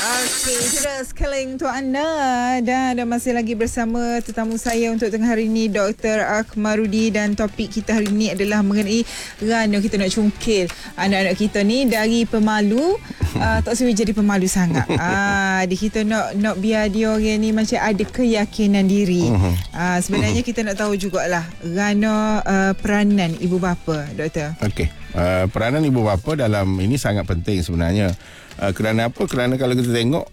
Okey, sudah sekali untuk anda dan masih lagi bersama tetamu saya untuk tengah hari ini, Dr. Akmarudi, dan topik kita hari ini adalah mengenai rana kita nak cungkil anak-anak kita ni dari pemalu tak semua jadi pemalu sangat. Kita nak biar dia orang ni macam ada keyakinan diri. Sebenarnya kita nak tahu jugalah rana peranan ibu bapa, doktor. Okey. Peranan ibu bapa dalam ini sangat penting sebenarnya. Kerana apa? Kerana kalau kita tengok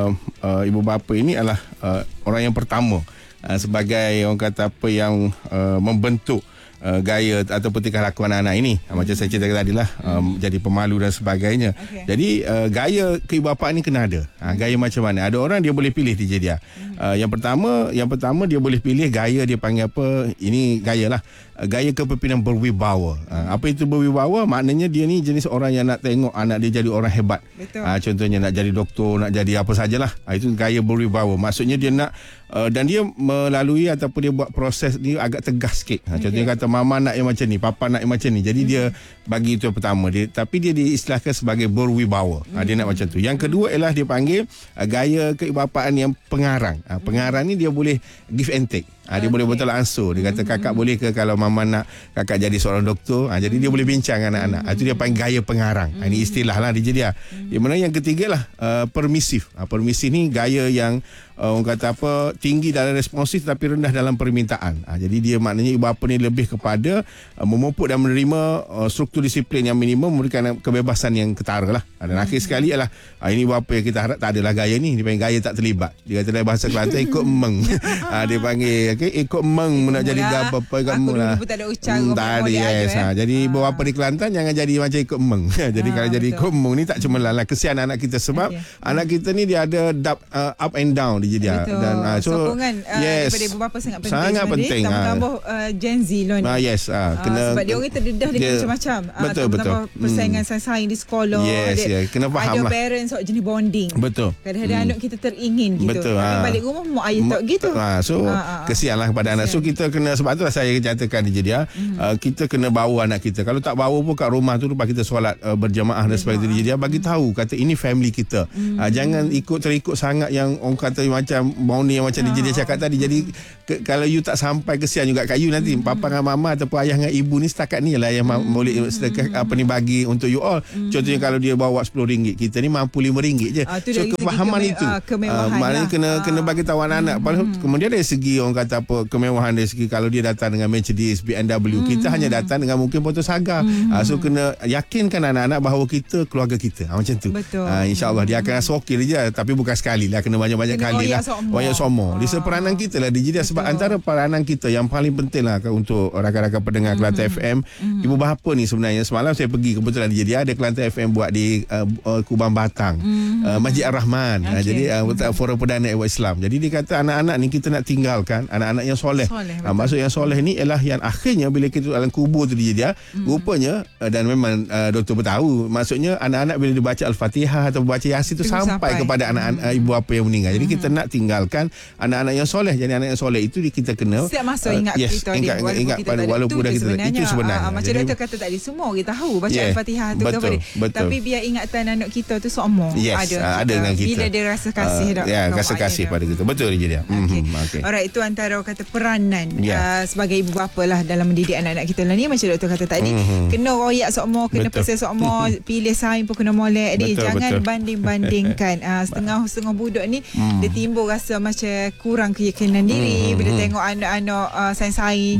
ibu bapa ini adalah orang yang pertama sebagai orang kata apa yang membentuk gaya ataupun tingkah laku anak-anak ini. Macam saya cerita tadi lah, jadi pemalu dan sebagainya. Okay. Jadi gaya keibapaan ni kena ada. Gaya macam mana? Ada orang dia boleh pilih DJ dia. Yang pertama dia boleh pilih gaya, dia panggil apa? Ini gaya lah. Gaya kepimpinan berwibawa. Apa itu berwibawa? Maknanya dia ni jenis orang yang nak tengok anak dia jadi orang hebat. Contohnya nak jadi doktor, nak jadi apa sajalah. Itu gaya berwibawa. Maksudnya dia nak dan dia melalui ataupun dia buat proses ni agak tegas sikit. Contohnya kata mama nak yang macam ni, papa nak yang macam ni. Jadi dia bagi itu yang pertama. Tapi dia diistilahkan sebagai berwibawa. Dia nak macam tu. Yang kedua ialah dia panggil gaya keibapaan yang pengarang. Pengarang ni dia boleh give and take. Dia boleh betul ansur. Dia kata kakak boleh ke kalau mama nak kakak jadi seorang doktor. Jadi dia boleh bincang anak-anak. Itu dia panggil gaya pengarang. Ini istilah lah dia. Yang mana yang ketiga lah permisif. Permisif ni gaya yang orang kata apa, tinggi dalam responsif tapi rendah dalam permintaan. Jadi dia maknanya ibu bapa ni lebih kepada memupuk dan menerima struktur disiplin yang minimum, memberikan kebebasan yang ketara lah. Dan akhir sekali ialah ini ibu bapa yang kita harap tak adalah gaya ni. Dia panggil gaya tak terlibat. Dia kata dalam bahasa Kelantan ikut emeng. Dia panggil ikut emeng nak jadi apa ikut emeng lah. Tak ada ucapan. Tak ada, yes. Jadi ibu bapa di Kelantan jangan jadi macam ikut emeng. Jadi kalau jadi ikut emeng ni tak cemerlang lah. Kesian anak kita sebab anak kita ni dia ada up and down dia. Dan sokongan daripada ibu bapa sangat penting. Sangat penting. Tambah Gen Z lah ni. Sebab dia orang terdedah dengan macam-macam. Betul. Persaingan saing di sekolah. Kena faham lah. Ada parents sok jenis bonding. Betul. Kadang-kadang anak kita teringin gitu. Betul. Balik rumah mak ayah tak gitu. So kesian lah kepada anak. So kita kena, sebab itulah saya katakan dia kita kena bawa anak kita. Kalau tak bawa pun kat rumah tu lepas kita solat berjamaah dan sebagainya, dia bagi tahu kata ini family kita. Jangan terikut sangat yang orang kata macam Mauni yang macam dia cakap tadi. Jadi kalau you tak sampai, kesian juga kat you nanti. Papa dengan mama ataupun ayah dengan ibu ni setakat ni lah yang boleh sedekah apa ni bagi untuk you all. Contohnya kalau dia bawa RM10, kita ni mampu RM5 je. So kefahaman itu maknanya kena bagi tahu anak-anak. Kemudian dari segi orang kata apa, kemewahan dari segi kalau dia datang dengan Mercedes, BMW, kita hanya datang dengan mungkin motor Saga. So kena yakinkan anak-anak bahawa kita keluarga kita. Macam tu. InsyaAllah dia akan rasa okey je. Tapi bukan sekali lah, kena banyak-banyak kali lah. Banyak somo. Di seperanan kita lah DJ. Sebab antara peranan kita yang paling penting lah untuk rakan-rakan pendengar Kelantan FM, ibu bapa ni sebenarnya. Semalam saya pergi kebetulan DJ dia ada Kelantan FM buat di Kubang Batang, Masjid Ar-Rahman. Jadi forum perdana Islam. Jadi dia kata anak-anak ni kita nak tinggalkan anak-anak yang soleh. Maksud yang soleh ni ialah yang akhirnya bila kita dalam kubur tu dia rupanya, dan memang doktor bertahu, maksudnya anak-anak bila dibaca Al-Fatihah atau baca Yasin tu sampai kepada anak-anak ibu bapa yang meninggal. Jadi kita nak tinggalkan anak-anak yang soleh. Jadi anak yang soleh itu kita kena setiap masa ingat kita ingat pada walaupun dah kita itu sebenarnya. Macam doktor kata tadi, semua kita tahu baca Al-Fatihah tu betul. Tapi biar ingatan anak kita tu semua ada dengan kita. Bila dia rasa kasih rasa kasih pada kita. Betul dia. Alright, itu antara kata peranan sebagai ibu bapa lah dalam mendidik anak-anak kita lah ni. Macam doktor kata tadi, kena royak semua, kena pesan semua, pilih saing pun kena molek dia. Jangan banding-bandingkan. Setengah budak ni dia timbul rasa macam kurang keyakinan diri bila tengok anak-anak saing-saing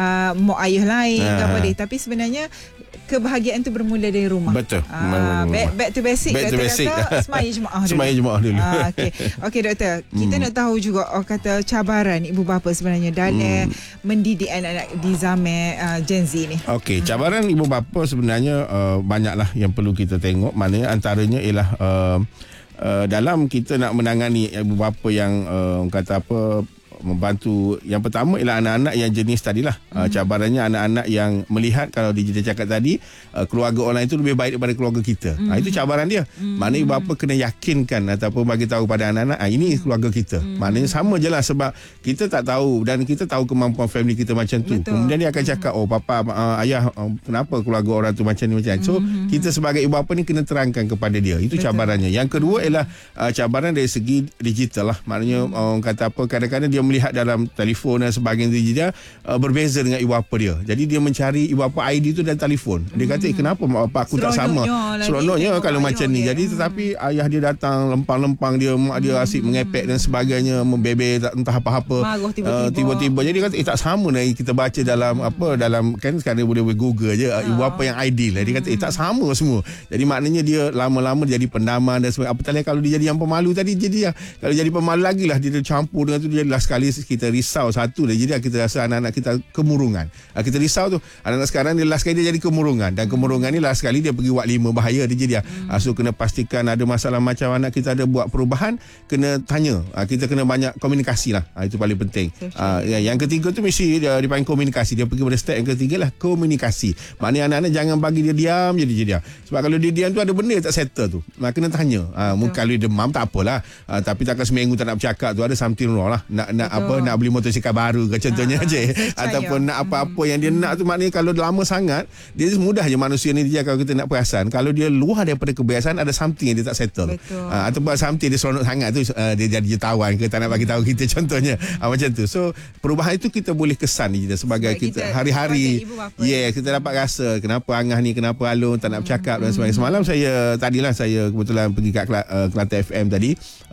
mak ayah lain apa dia. Tapi sebenarnya kebahagiaan tu bermula dari rumah. Betul. Back to basic. Kata semaya jemaah dulu. Okey doktor, kita nak tahu juga kata cabaran ibu bapa sebenarnya dalam mendidik anak-anak di zaman Gen Z ni. Okey, cabaran ibu bapa sebenarnya banyaklah yang perlu kita tengok. Maknanya antaranya ialah dalam kita nak menangani ibu bapa yang kata apa membantu. Yang pertama ialah anak-anak yang jenis tadilah. Cabarannya anak-anak yang melihat kalau dia cakap tadi keluarga orang itu lebih baik daripada keluarga kita. Itu cabaran dia. Maknanya ibu bapa kena yakinkan ataupun bagi tahu pada anak-anak ini keluarga kita. Maknanya sama je lah, sebab kita tak tahu dan kita tahu kemampuan family kita macam tu. Betul. Kemudian dia akan cakap, oh papa, ayah, kenapa keluarga orang tu macam ni macam ni. So kita sebagai ibu bapa ni kena terangkan kepada dia. Itu cabarannya. Yang kedua ialah cabaran dari segi digital lah. Maknanya orang kata apa, kadang-kadang dia melihat dalam telefon dan sebagainya dia berbeza dengan ibu bapa dia. Jadi dia mencari ibu bapa ID tu dalam telefon. Dia kata kenapa mak bapak aku tak sama. Seronoknya kalau macam ni. Jadi tetapi ayah dia datang lempang-lempang dia, mak dia asyik mengepek dan sebagainya, membebel entah apa-apa. Marah Tiba-tiba. Jadi kata tak sama lah kita baca dalam dalam kan sekarang boleh Google je ibu bapa yang ideal lah. Dia kata tak sama semua. Jadi maknanya dia lama-lama jadi pendaman dan sebagainya. Apatah kalau dia jadi yang pemalu tadi, jadi kalau jadi pemalu lagi lah dia campur dengan tu, jadi last kali kita risau satu dah. Jadi kita rasa anak-anak kita kemurungan. Kita risau tu anak-anak sekarang dia last kali dia jadi kemurungan, dan kemurungan ni last kali dia pergi buat 5 bahaya dia jadi. So kena pastikan ada masalah macam anak kita ada buat perubahan, kena tanya. Kita kena banyak komunikasi lah. Itu paling penting. Yang ketiga tu mesti dia dipanggil komunikasi. Dia pergi pada step yang ketiga lah, komunikasi. Maknanya anak-anak jangan bagi dia diam je dia. Sebab kalau dia diam tu ada benda tak settle tu. Kena tanya. Mungkin kalau dia demam tak apalah. Tapi takkan seminggu tak nak bercakap tu, ada something wrong lah. Nak beli motosikal baru ke contohnya je. Ataupun nak apa-apa yang dia nak tu, maknanya kalau lama sangat dia mudah je manusia ni dia, kalau kita nak perasan. Kalau dia luar daripada kebiasaan, ada something yang dia tak settle. Ataupun something dia seronok sangat tu, dia jadi jutawan ke tak nak bagi tahu kita contohnya. Macam tu. So perubahan itu kita boleh kesan je sebagai kita hari-hari. Kita dapat rasa kenapa Angah ni, kenapa Alun tak nak bercakap dan sebagainya. Semalam saya kebetulan pergi kat Kelantan FM tadi.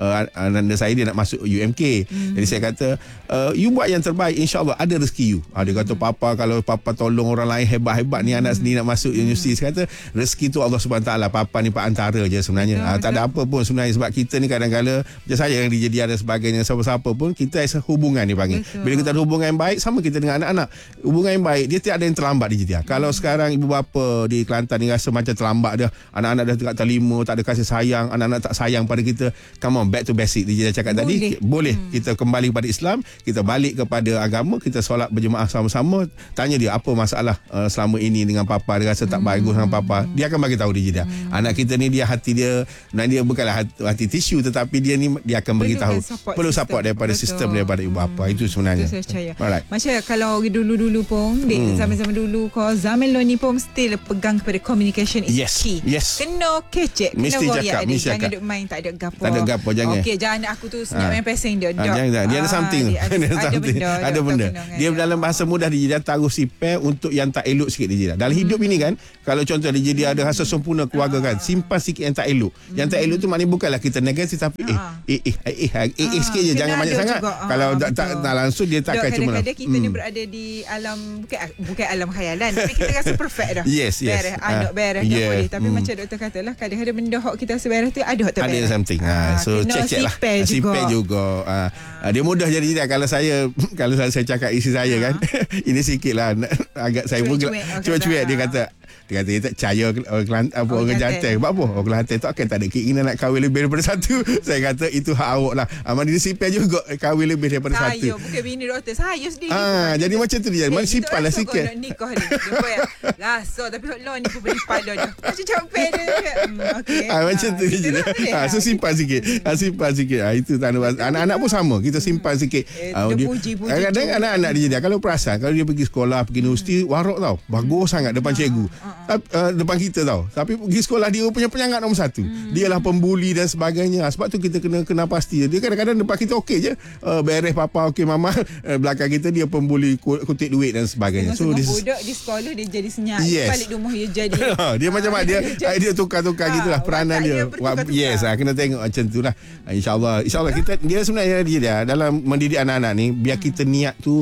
Anda saya dia nak masuk UMK. Jadi saya kata you buat yang terbaik, insya-Allah ada rezeki you. Dia kata papa, kalau papa tolong orang lain hebat-hebat ni, anak sendiri nak masuk universiti. Saya kata rezeki tu Allah Subhanahu taala, papa ni antara je sebenarnya. Tak ada apa pun sebenarnya, sebab kita ni kadang-kadang macam saya yang DJ ada sebagainya, siapa-siapa pun kita ada hubungan ni panggil. Bila kita ada hubungan yang baik, sama kita dengan anak-anak. Hubungan yang baik dia tidak ada yang terlambat di dia. Kalau sekarang ibu bapa di Kelantan ni rasa macam terlambat dah, anak-anak dah tak terima, tak ada kasih sayang, anak-anak tak sayang pada kita, come on, back to basic. Dia cakap tadi boleh kita kembali kepada Islam, kita balik kepada agama, kita solat berjemaah sama-sama, tanya dia apa masalah selama ini dengan papa, dia rasa tak bagus dengan papa, dia akan bagi tahu dia. Anak kita ni dia hati dia, dan dia bukanlah hati tisu, tetapi dia ni dia akan bagi tahu perlu support daripada sistem, daripada ibu bapa. Itu sebenarnya. Itu saya percaya. Macam kalau dulu-dulu pun, zaman-zaman dulu zaman lo ni pun still pegang kepada communication is key. Kena kecek, kena royak dia. Jangan duk main tak ada gapo. Tak ada gapo, jangan. Okey, jangan anak aku tu senyap main pesing dia. Jangan. Dia ada something. Ada benda. Dia dalam bahasa mudah dia taruh sipir untuk yang tak elok sikit dia. Dalam hidup ini kan, kalau contoh dia ada rasa sempurna keluarga kan, simpan sikit yang tak elok. Yang tak elok tu maknanya bukanlah kita negatif, tapi sikit je, jangan banyak sangat. Kalau tak langsung dia takkan cuma. Kadang-kadang kita ni berada di alam, bukan alam khayalan, tapi kita rasa perfect dah. Beres, anak beres dah boleh. Tapi macam doktor katalah, kadang-kadang benda hok kita rasa beres tu ada hok tak beres. Ada something. So check lah. Sipir juga. Dia mudah jadi kalau saya cakap isi saya kan, ini sikit lah agak saya pun cuek-cuek. Dia kata dia tak percaya orang jantan. Sebab apa? Orang Kelantan tu akan tak ada keinginan nak kahwin lebih daripada satu. Saya kata itu hak awak lah. Mana dia sipir juga kahwin lebih daripada satu. Saya bukan bini doktor, saya sendiri. Jadi macam tu dia. Mana simpan lah sikit. Nak nikah ni. Dia rasa tapi lo ni pun berlipat dah. Macam capek dia. Okey. Macam tu dia. So simpan sikit. Itu anak-anak pun sama. Kita simpan sikit. Kadang-kadang anak-anak dia kalau perasan, kalau dia pergi sekolah, pergi universiti, warok tau. Bagus sangat depan cikgu. Depan kita tau. Tapi pergi sekolah dia punya penyangat nombor 1. Dialah pembuli dan sebagainya. Sebab tu kita kena pasti. Dia kadang-kadang depan kita okey je. Beres papa, okey mama. Belakang kita dia pembuli, kutip duit dan sebagainya. So budak di sekolah dia jadi senyap. Balik rumah dia jadi. Dia macam dia tukar-tukar gitulah peranan dia. Kena tengok macam tu lah. InsyaAllah kita dia sebenarnya dia dalam mendidik anak-anak ni, biar kita niat tu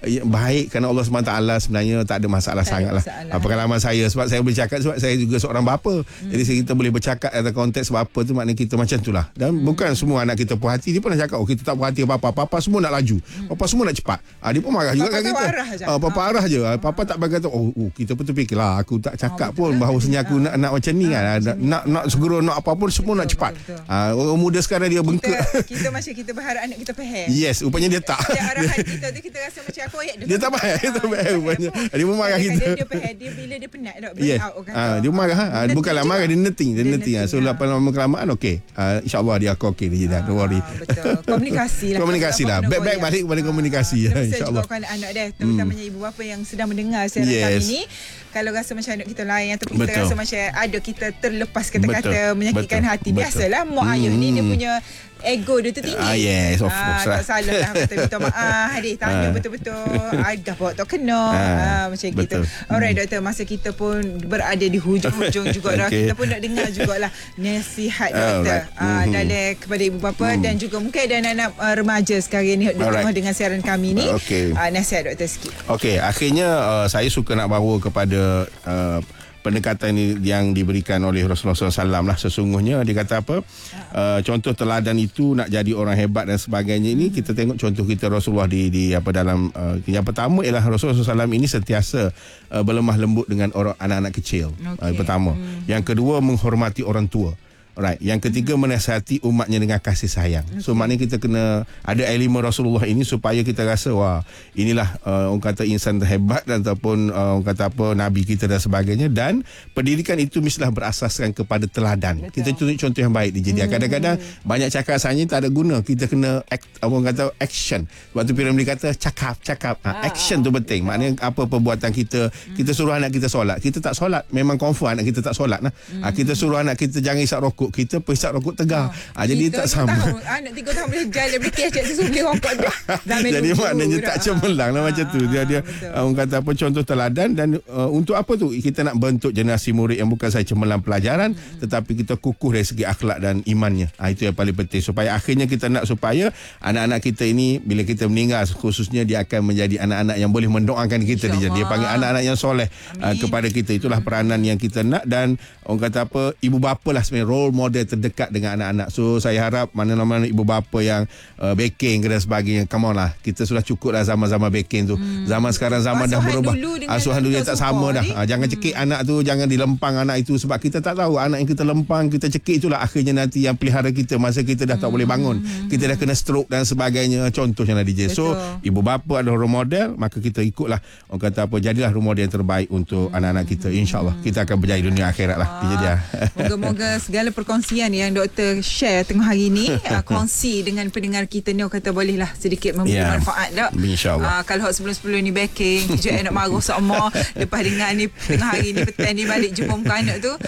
baik kerana Allah SWT sebenarnya tak ada masalah sangat lah. Pengalaman saya, sebab saya boleh cakap sebab saya juga seorang bapa. Jadi kita boleh bercakap dalam konteks bapa tu, maknanya kita macam tu lah. Dan bukan semua anak kita puas hati. Dia pernah cakap, kita tak puas hati papa semua nak laju, papa semua nak cepat. Dia pun marah juga kat kita. Papa arah je. Papa tak bagi kata, kita pun terfikirlah, aku tak cakap pun bahawasanya aku nak macam ni kan. Nak segera nak apa pun semua nak cepat. Orang muda sekarang dia bengkak. Kita macam kita berharap anak kita faham. Yes, rupanya dia tak. Arahan kita tu kita rasa macam aku ayat dia tak faham. Rupanya dia pun marah kita. Dia faham, dia bila dia penat tak yes. Dia marah. Bukanlah marah, dia neting. So lepas lama kelamaan okey. InsyaAllah dia aku okey dia dah. Don't worry. Betul. Komunikasi lah. Back balik kepada komunikasi. InsyaAllah. Kepada anak dia, terutamanya ibu bapa yang sedang mendengar siaran kami ni, kalau rasa macam anak kita lain ataupun kita rasa macam ada kita terlepas kata-kata menyakitkan hati, biasalah mak ayah ni dia punya ego dia tu tinggi. Yes, of course. Tak salah lah kata minta maaf. Tanya betul-betul. Agak bawa tak kena. Macam gitu. Alright doktor, masa kita pun berada di hujung-hujung juga dah. Kita pun nak dengar jugalah nasihat doktor dalam kepada ibu bapa dan juga mungkin ada anak-anak remaja sekarang ni di rumah dengan siaran kami ni. Nasihat doktor sikit. Okey, akhirnya saya suka nak bawa kepada pendekatan ini yang diberikan oleh Rasulullah SAW lah. Sesungguhnya dia kata apa, contoh teladan itu nak jadi orang hebat dan sebagainya. Ini kita tengok contoh kita Rasulullah di apa dalam yang pertama ialah Rasulullah SAW ini sentiasa berlemah lembut dengan orang anak-anak kecil. Pertama. Yang kedua, menghormati orang tua. Alright. Yang ketiga, menasihati umatnya dengan kasih sayang. So maknanya kita kena ada elemen Rasulullah ini supaya kita rasa wah, inilah orang kata insan terhebat dan ataupun orang kata apa nabi kita dan sebagainya. Dan pendidikan itu mestilah berasaskan kepada teladan. Betul. Kita tunjuk contoh yang baik dia. Kadang-kadang banyak cakap sahaja tak ada guna. Kita kena orang kata action. Waktu Piramli kata cakap. Action tu penting. Maknanya apa perbuatan kita. Kita suruh anak kita solat, kita tak solat, memang confirm anak kita tak solat lah. Kita suruh anak kita jangan isap rokok, kita pesat rokok tegar. Jadi tak sama. Anak 3 tahun boleh jalan berkeh cak tu boleh rokok dah. Jadi maknanya tak cemerlang lah macam tu. Dia orang kata apa contoh teladan dan untuk apa tu kita nak bentuk generasi murid yang bukan sahaja cemerlang pelajaran tetapi kita kukuh dari segi akhlak dan imannya. Itu yang paling penting supaya akhirnya kita nak supaya anak-anak kita ini bila kita meninggal khususnya dia akan menjadi anak-anak yang boleh mendoakan kita. Dia panggil anak-anak yang soleh kepada kita. Itulah peranan yang kita nak dan orang kata apa ibu bapa lah sebenarnya role model terdekat dengan anak-anak. So saya harap mana-mana ibu bapa yang baking dan sebagainya, come on lah, kita sudah cukup lah zaman-zaman baking tu. Zaman sekarang zaman dah berubah. Asuhan dulu tak sama dah. Jangan cekik anak tu, jangan dilempang anak itu sebab kita tak tahu anak yang kita lempang, kita cekik itulah akhirnya nanti yang pelihara kita masa kita dah tak boleh bangun. Kita dah kena stroke dan sebagainya. Contohnya lah DJ. So ibu bapa adalah role model, maka kita ikutlah orang kata apa, jadilah role model yang terbaik untuk anak-anak kita. InsyaAllah kita akan berjaya dunia akhirat lah. DJ dia. Moga-moga segala perkongsian yang doktor share tengah hari ni kongsi dengan pendengar kita ni, kata bolehlah sedikit memberi manfaat tak? InsyaAllah. Kalau sebelum-sebelum ni baking kejap nak marah sama lepas dengar ni tengah hari ni petang ni balik jumpa muka anak tu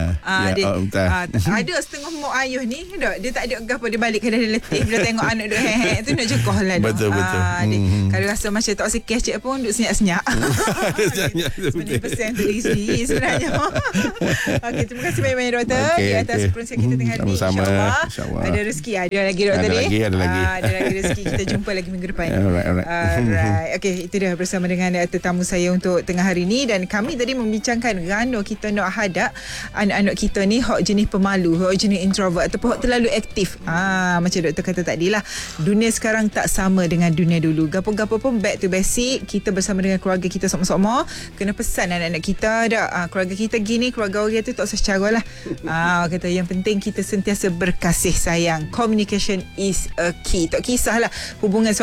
ada setengah mak ayah ni dia tak ada apa, dia balik ke dalam letih bila tengok anak duk heh tu nak jekoh lah. Betul. Kalau rasa macam tak sikit cik pun duk senyap-senyap. Sebenarnya pesan tu diri sendiri sebenarnya. Okey, terima kasih banyak-banyak doktor di atas perkongsian kita tengah hari ni. InsyaAllah ada rezeki, ada lagi doktor ni. Ada lagi rezeki, kita jumpa lagi minggu depan. Alright. Okey, itu dia bersama dengan tetamu saya untuk tengah hari ni dan kami tadi membincangkan rano kita nak hadap anak-anak kita ni hok jenis pemalu, hok jenis introvert ataupun hok terlalu aktif. Macam doktor kata tadi lah, dunia sekarang tak sama dengan dunia dulu. Gapo-gapo pun back to basic. Kita bersama dengan keluarga kita sama-sama kena pesan anak-anak kita keluarga kita gini, keluarga orang tu tak usah secara lah. Kata yang penting kita sentiasa berkasih sayang. Communication is a key. Tak kisahlah hubungan